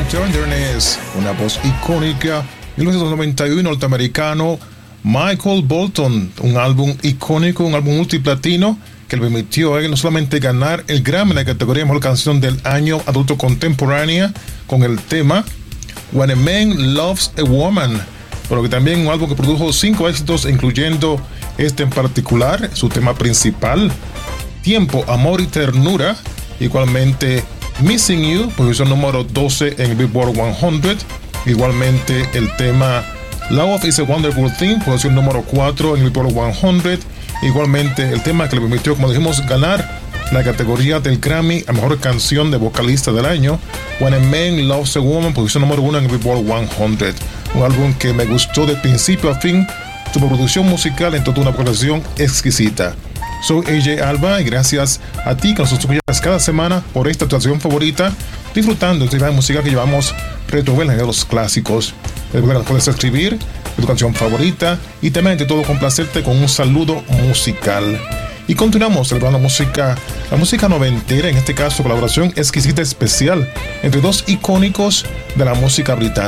Tenderness, una voz icónica, 1991 norteamericano, Michael Bolton, un álbum icónico, un álbum multiplatino que le permitió a él no solamente ganar el Grammy en la categoría de Mejor Canción del Año Adulto Contemporánea con el tema When a Man Loves a Woman, pero que también un álbum que produjo 5 éxitos, incluyendo este en particular, su tema principal, Tiempo, Amor y Ternura, igualmente Missing You, posición número 12 en el Billboard 100, igualmente el tema Love is a Wonderful Thing, posición número 4 en el Billboard 100, igualmente el tema que le permitió, como dijimos, ganar la categoría del Grammy a Mejor Canción de Vocalista del Año, When a Man Loves a Woman, posición número 1 en el Billboard 100, un álbum que me gustó de principio a fin, su producción musical en toda una producción exquisita. Soy AJ Alba y gracias a ti que nos escuchas cada semana por esta actuación favorita, disfrutando de la música que llevamos retroverla de los clásicos. Recuerda que nos puedes escribir tu canción favorita y también de todo complacerte con un saludo musical. Y continuamos celebrando la música noventera, en este caso colaboración exquisita especial entre dos icónicos de la música británica.